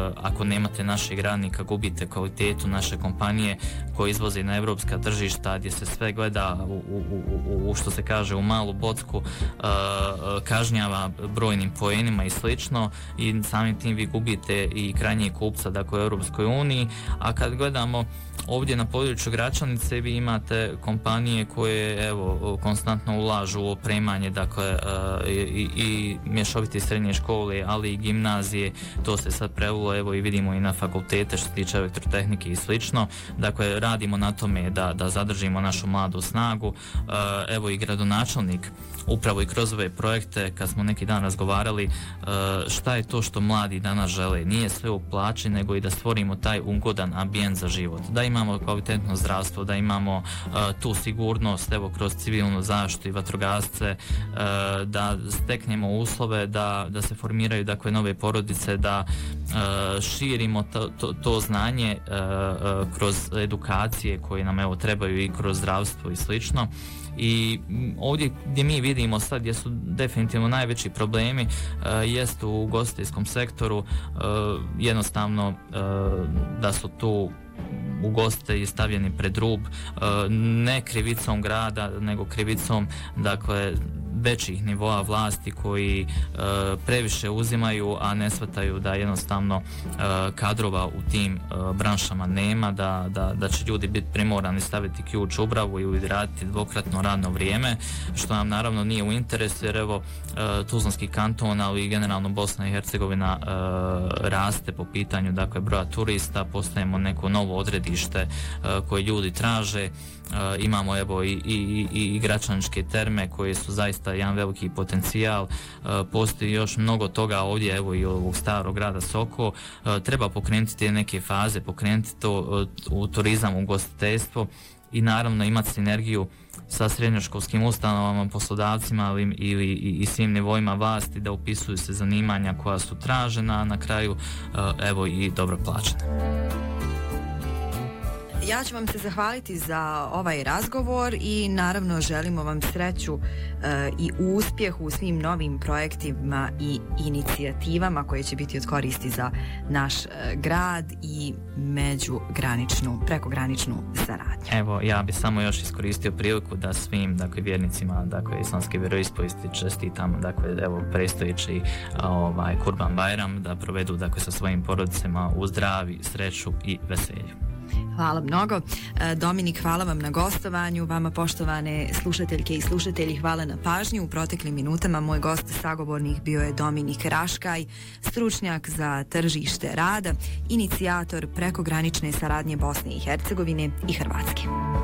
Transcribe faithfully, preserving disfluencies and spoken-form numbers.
ako nemate našeg radnika gubite kvalitetu naše kompanije koje izvoze na evropska tržišta gdje se sve gleda u, u, u, u što se kaže u malu bocku, uh, kažnjava brojnim poenima i slično i samim tim vi gubite i krajnjeg kupca dakle u Europskoj uniji. A kad gledamo ovdje na području Gračanice vi imate kompanije koje evo konstantno ulažu u opremanje dakle uh, i, i mješovite srednje škole ali i gimnazije, to se sad prelilo evo i vidimo i na fakultete što se tiče elektrotehnike i slično. Dakle radimo na tome da, da zadržimo našu mladu snagu. Uh, evo i gradonačelnik upravo i kroz ove projekte kad smo neki dan razgovarali uh, šta je to što mladi danas žele, nije sve u plaći nego i da stvorimo taj ugodan ambijent za život, da imamo kvalitetno zdravstvo, da imamo uh, tu sigurnost evo kroz civilnu zaštitu i vatrogasce, uh, da steknemo uslove da, da se formiraju dakle nove porodice, da uh, širimo to, to, to znanje uh, uh, kroz edukacije koje nam evo trebaju i kroz zdravstvo i slično. I ovdje gdje mi vidimo sad gdje su definitivno najveći problemi uh, jest u ugostiteljskom sektoru, uh, jednostavno uh, da su tu ugostitelji stavljeni pred rub, uh, ne krivicom grada nego krivicom dakle većih nivoa vlasti koji uh, previše uzimaju, a ne shvataju da jednostavno uh, kadrova u tim uh, branšama nema, da, da, da će ljudi biti primorani staviti ključ u bravu ili raditi dvokratno radno vrijeme, što nam naravno nije u interesu jer evo uh, Tuzlanski kanton, ali i generalno Bosna i Hercegovina uh, raste po pitanju dakle broja turista, postajemo neko novo odredište uh, koje ljudi traže. Uh, imamo evo i, i, i, i Gračaničke terme koje su zaista jedan veliki potencijal, uh, postoji još mnogo toga ovdje evo i ovog starog grada Soko, uh, treba pokrenuti te neke faze, pokrenuti to uh, u turizam, u ugostiteljstvo i naravno imati sinergiju sa srednjoškolskim ustanovama, poslodavcima ali, ili i, i svim nivoima vlasti da upisuju se zanimanja koja su tražena, a na kraju uh, evo i dobro plaćene. Ja ću vam se zahvaliti za ovaj razgovor i naravno želimo vam sreću uh, i uspjeh u svim novim projektima i inicijativama koje će biti od koristi za naš uh, grad i međugraničnu, prekograničnu saradnju. Evo, ja bih samo još iskoristio priliku da svim dakle, vjernicima dakle, islamske vjeroispovesti čestitam dakle, evo, predstojeći ovaj, Kurban Bajram da provedu dakle, sa svojim porodicama u zdravi, sreću i veselju. Hvala mnogo. Dominik, hvala vam na gostovanju. Vama, poštovane slušateljke i slušatelji, hvala na pažnju. U proteklim minutama moj gost sagovornik bio je Dominik Raškaj, stručnjak za tržište rada, inicijator prekogranične saradnje Bosne i Hercegovine i Hrvatske.